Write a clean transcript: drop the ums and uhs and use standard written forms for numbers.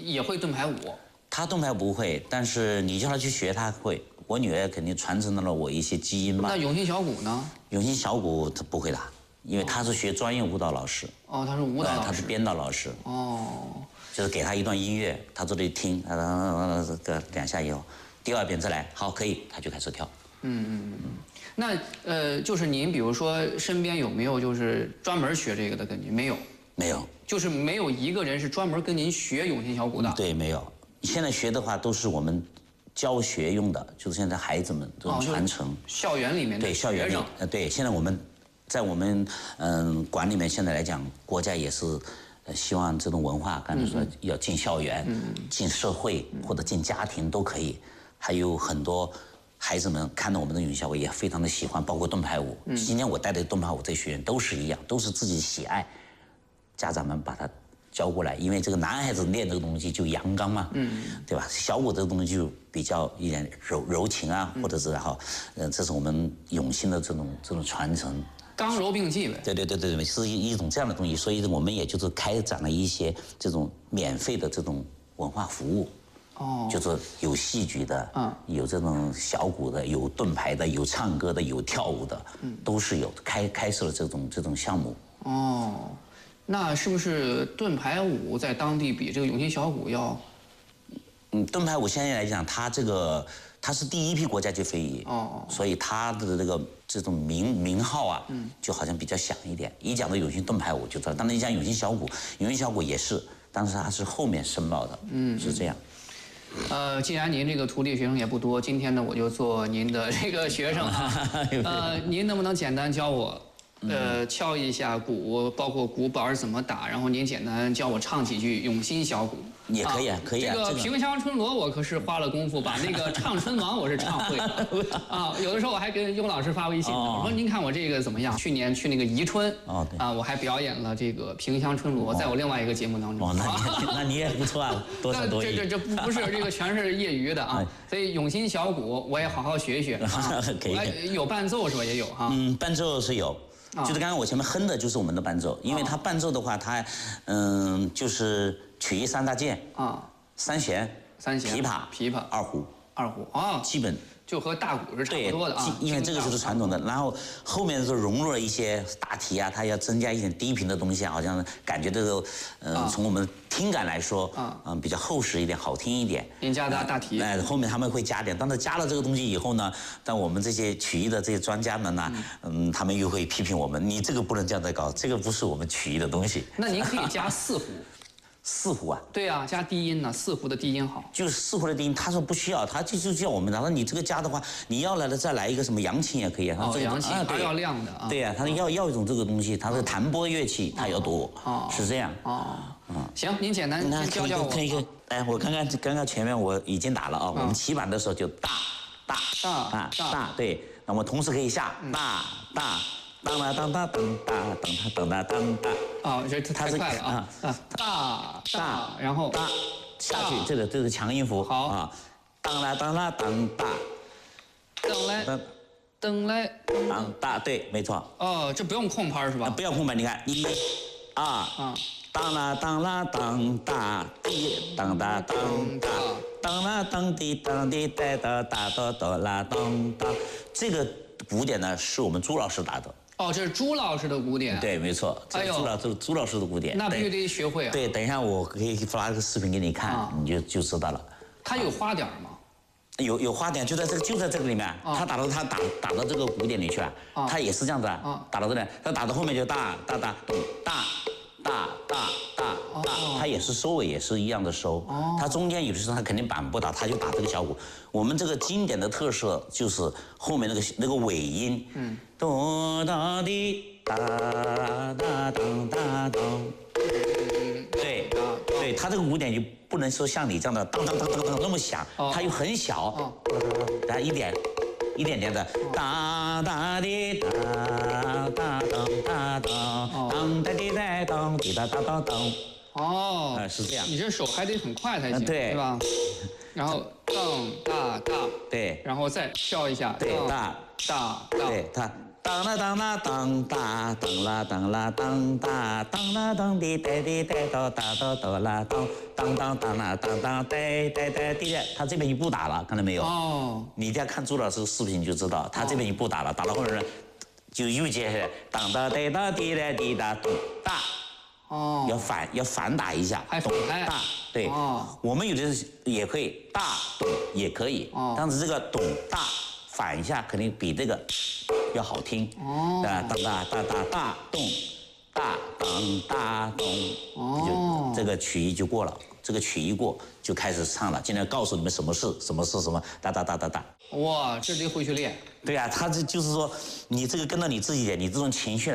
也会盾牌舞。 他盾牌不会，但是你叫他去学，他会。我女儿肯定传承了我一些基因嘛。 那永兴小鼓呢？ 永兴小鼓他不会打，因为他是学专业舞蹈老师。 哦，他是舞蹈老师。 他是编导老师。 哦。 就是给他一段音乐，他坐这里听，个2下以后，第2遍再来，好，可以，他就开始跳。 那就是您比如说身边有没有就是专门学这个的跟您？没有。 没有。 就是没有一个人是专门跟您学永兴小鼓的。 对，没有。现在学的话都是我们教学用的，就是现在孩子们这种传承。 校园里面的。 对，校园里。对，现在我们在我们馆里面现在来讲，国家也是。希望这种文化，刚才说要进校园、进社会或者进家庭都可以。还有很多孩子们看到我们的永兴小鼓也非常的喜欢，包括盾牌舞。今天我带的盾牌舞这学员都是一样，都是自己喜爱，家长们把他教过来。因为这个男孩子练这个东西就阳刚嘛，对吧？小鼓这个东西就比较一点柔情啊，或者是这是我们永兴的这种传承。 刚柔并济呗。 对，是一种这样的东西，所以我们也就是开展了一些这种免费的这种文化服务。就是有戏剧的，有这种小鼓的，有盾牌的，有唱歌的，有跳舞的，都是有开设了这种项目。 那是不是盾牌舞在当地比这个永兴小鼓要？ 盾牌舞现在来讲，它是第一批国家级非遗，所以它的这种名号啊，就好像比较响一点。一讲到永兴盾牌舞就知道，当然一讲永兴小鼓，永兴小鼓也是，但是它是后面申报的，是这样。 既然您这个徒弟学生也不多，今天呢我就做您的这个学生啊。您能不能简单教我，敲一下鼓，包括鼓板怎么打，然后您简单教我唱几句永兴小鼓。 也可以啊，可以啊。 这个平乡春罗我可是花了功夫，把那个唱春王我是唱会了啊。有的时候我还跟雍老师发微信，我说您看我这个怎么样？去年去那个宜春我还表演了这个平乡春罗，在我另外一个节目当中。 那你也不错啊，多才多艺。 这不是这个全是业余的啊，所以永兴小鼓我也好好学一学啊。 可以。 有伴奏是吧？也有哈。 伴奏是有。就是刚刚我前面哼的就是我们的伴奏，因为它伴奏的话，它就是曲艺3大件三弦、琵琶、二胡基本就和大鼓是差不多的啊。 因为这个就是传统的，然后后面就融入了一些大提啊，它要增加一点低频的东西，好像感觉这个从我们听感来说比较厚实一点，好听一点。 您加大提， 后面他们会加点，但是加了这个东西以后呢，但我们这些曲艺的这些专家们呢，他们又会批评我们，你这个不能这样子搞，这个不是我们曲艺的东西。 那您可以加4胡。 4胡啊？ 对啊，加低音呢，4胡的低音好。 就是4胡的低音，他说不需要，他就叫我们，然后你这个加的话，你要来了再来一个什么扬琴也可以啊。 扬琴还要亮的啊。 对呀，他要一种这个东西，他的弹拨乐器它要多，是这样。 行，您简单教教我。 可以。我刚刚前面我已经打了啊，我们起板的时候就大，对，那么同时可以下大。当啦当当当当当当当当。 这太快了大，然后大下去，这个强音符。 好啊， 当啦当啦当大， 噔来当大，对，没错。 这不用空拍是吧？ 不要空拍，你看1、2，当啦当啦当大，当哒当大，当啦当滴当滴哒哒哒哒哒啦当当。这个鼓点呢是我们朱老师打的。 这是朱老师的鼓点。对， 没错，这是朱老师的鼓点。 那必须得学会啊。 对，等一下我可以发个视频给你看，你就知道了。 他有花点吗？ 有花点，就在这个里面。他打到这个鼓点里去了。他也是这样子打到这里，他打到后面就大，他也是收尾也是一样的收。他中间有的时候他肯定板不打，他就打这个小鼓。我们这个经典的特色就是后面那个尾音，哆哒滴哒哒当哒当。对，他这个鼓点就不能说像你这样的当当当当当那么响，它又很小，然后一点点的哒哒滴哒哒当哒当当哒滴哒当滴哒哒当当。是这样。 你这手还得很快才行，对吧？然后当大， 对， 然后再跳一下， 对，大， 大， 对，它当啦当啦当哒，当啦当啦当哒，当啦当滴哒滴哒哆哒哆哆啦当，当当当啦当当哒哒哒滴哒。他这边就不打了，看到没有？哦。你再看朱老师视频就知道，他这边就不打了，打了后面呢，就又接下来当哒哒哒滴哒滴哒咚哒。哦。要反打一下， 还反开。 大对。哦。我们有的也可以大咚也可以。哦。但是这个咚大。反一下肯定比这个要好听哦，当哒哒哒哒咚，大当哒咚，哦，这个曲艺就过了，这个曲艺过就开始唱了。今天告诉你们什么是什么是什么，哒哒哒哒哒。 哇，这得回去练。 对啊，他这就是说，你这个跟到你自己的，你这种情绪。